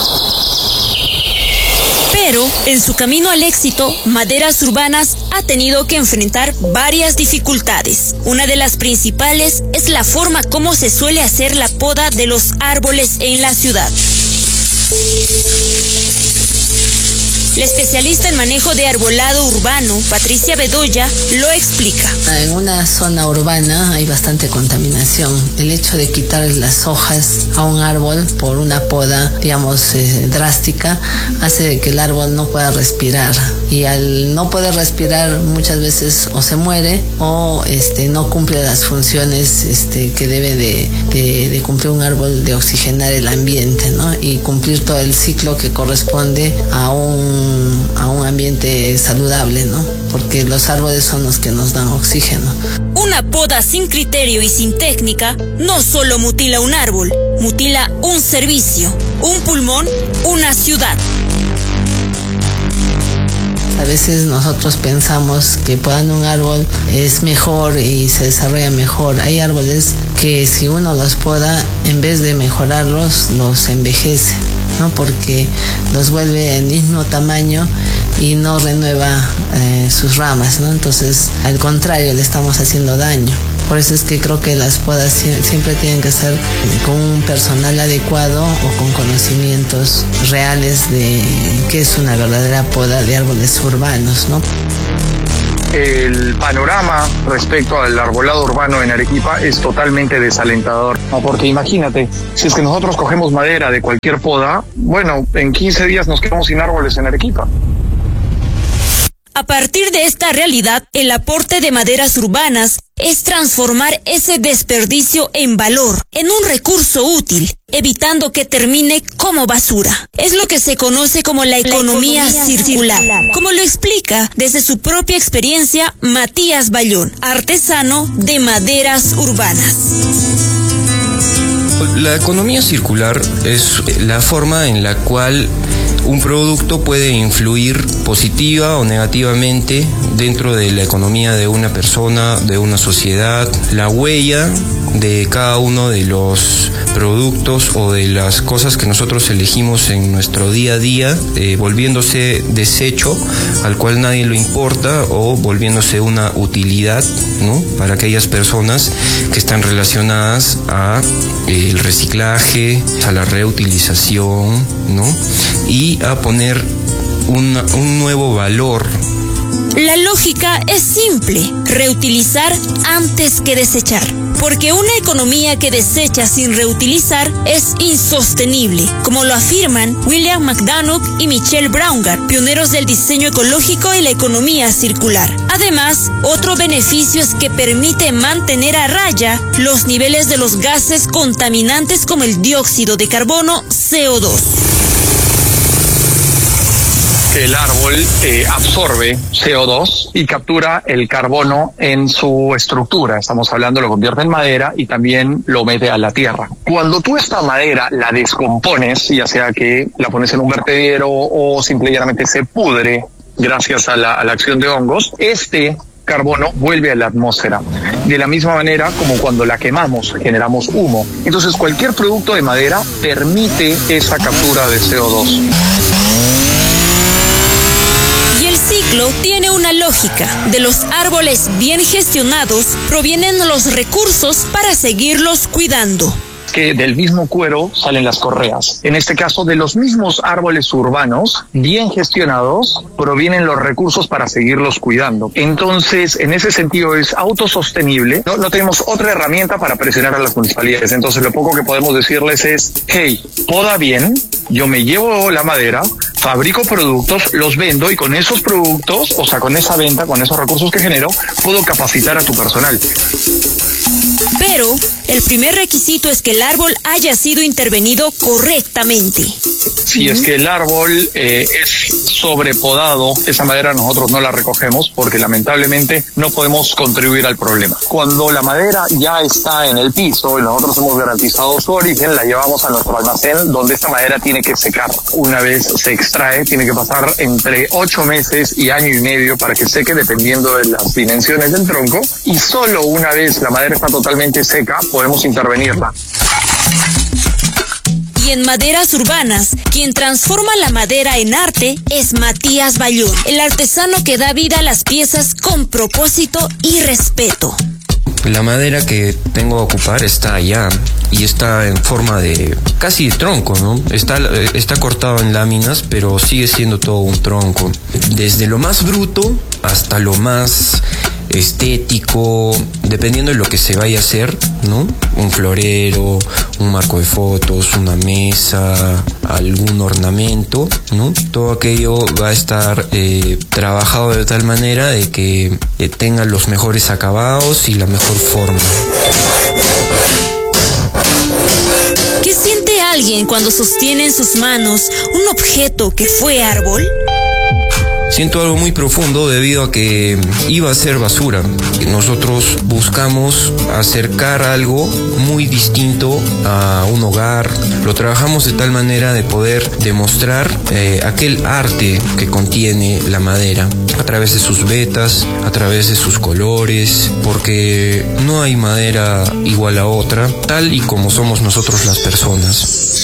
Pero en su camino al éxito, Maderas Urbanas ha tenido que enfrentar varias dificultades. Una de las principales es la forma como se suele hacer la poda de los árboles en la ciudad. La especialista en manejo de arbolado urbano, Patricia Bedoya, lo explica. En una zona urbana hay bastante contaminación. El hecho de quitar las hojas a un árbol por una poda, digamos, eh, drástica, hace que el árbol no pueda respirar. Y al no poder respirar, muchas veces o se muere o este, no cumple las funciones este, que debe de, de, de cumplir un árbol, de oxigenar el ambiente, ¿no? Y cumplir todo el ciclo que corresponde a un a un ambiente saludable, ¿no? Porque los árboles son los que nos dan oxígeno. Una poda sin criterio y sin técnica no solo mutila un árbol, mutila un servicio, un pulmón, una ciudad. A veces nosotros pensamos que podando un árbol es mejor y se desarrolla mejor. Hay árboles que si uno los poda, en vez de mejorarlos, los envejece, ¿no? Porque los vuelve el mismo tamaño y no renueva eh, sus ramas, ¿no? Entonces, al contrario, le estamos haciendo daño. Por eso es que creo que las podas siempre tienen que ser con un personal adecuado o con conocimientos reales de qué es una verdadera poda de árboles urbanos, ¿no? El panorama respecto al arbolado urbano en Arequipa es totalmente desalentador, ¿no? Porque imagínate, si es que nosotros cogemos madera de cualquier poda, bueno, en quince días nos quedamos sin árboles en Arequipa. A partir de esta realidad, el aporte de Maderas Urbanas es transformar ese desperdicio en valor, en un recurso útil, evitando que termine como basura. Es lo que se conoce como la economía, la economía circular, circular, como lo explica desde su propia experiencia Matías Bayón, artesano de Maderas Urbanas. La economía circular es la forma en la cual un producto puede influir positiva o negativamente dentro de la economía de una persona, de una sociedad. La huella de cada uno de los productos o de las cosas que nosotros elegimos en nuestro día a día, eh, volviéndose desecho al cual nadie lo importa o volviéndose una utilidad, ¿no? Para aquellas personas que están relacionadas a eh, el reciclaje, a la reutilización, ¿no? Y a poner un, un nuevo valor La lógica es simple, reutilizar antes que desechar. Porque una economía que desecha sin reutilizar es insostenible, como lo afirman William McDonough y Michelle Braungart, pioneros del diseño ecológico y la economía circular. Además, otro beneficio es que permite mantener a raya los niveles de los gases contaminantes como el dióxido de carbono C O dos. El árbol eh, absorbe C O dos y captura el carbono en su estructura. Estamos hablando, lo convierte en madera y también lo mete a la tierra. Cuando tú esta madera la descompones, ya sea que la pones en un vertedero o simplemente se pudre gracias a la, a la acción de hongos, este carbono vuelve a la atmósfera. De la misma manera como cuando la quemamos, generamos humo. Entonces cualquier producto de madera permite esa captura de C O dos. El ciclo tiene una lógica. De los árboles bien gestionados provienen los recursos para seguirlos cuidando. Que del mismo cuero salen las correas. En este caso, de los mismos árboles urbanos, bien gestionados, provienen los recursos para seguirlos cuidando. Entonces, en ese sentido es autosostenible. No, no tenemos otra herramienta para presionar a las municipalidades. Entonces, lo poco que podemos decirles es, hey, poda bien, yo me llevo la madera, fabrico productos, los vendo y con esos productos, o sea, con esa venta, con esos recursos que genero, puedo capacitar a tu personal. Pero el primer requisito es que el árbol haya sido intervenido correctamente. Si es que el árbol eh, es sobrepodado, esa madera nosotros no la recogemos porque lamentablemente no podemos contribuir al problema. Cuando la madera ya está en el piso y nosotros hemos garantizado su origen, la llevamos a nuestro almacén donde esta madera tiene que secar. Una vez se extrae, tiene que pasar entre ocho meses y año y medio para que seque dependiendo de las dimensiones del tronco y solo una vez la madera está totalmente seca podemos intervenirla. Y en Maderas Urbanas, quien transforma la madera en arte es Matías Bayón, el artesano que da vida a las piezas con propósito y respeto. La madera que tengo a ocupar está allá y está en forma de casi tronco, ¿no? Está, está cortado en láminas, pero sigue siendo todo un tronco. Desde lo más bruto hasta lo más estético, dependiendo de lo que se vaya a hacer, ¿no? Un florero, un marco de fotos, una mesa, algún ornamento, ¿no? Todo aquello va a estar eh, trabajado de tal manera de que eh, tenga los mejores acabados y la mejor forma. ¿Qué siente alguien cuando sostiene en sus manos un objeto que fue árbol? Siento algo muy profundo debido a que iba a ser basura. Nosotros buscamos acercar algo muy distinto a un hogar. Lo trabajamos de tal manera de poder demostrar eh, aquel arte que contiene la madera a través de sus vetas, a través de sus colores, porque no hay madera igual a otra, tal y como somos nosotros las personas.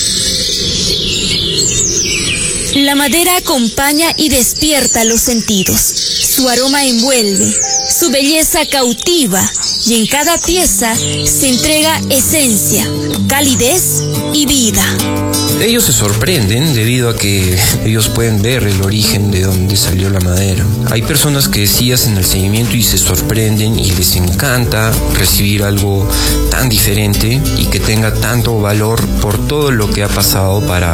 La madera acompaña y despierta los sentidos. Su aroma envuelve, su belleza cautiva y en cada pieza se entrega esencia, calidez y vida. Ellos se sorprenden debido a que ellos pueden ver el origen de donde salió la madera. Hay personas que sí hacen el seguimiento y se sorprenden y les encanta recibir algo tan diferente y que tenga tanto valor por todo lo que ha pasado para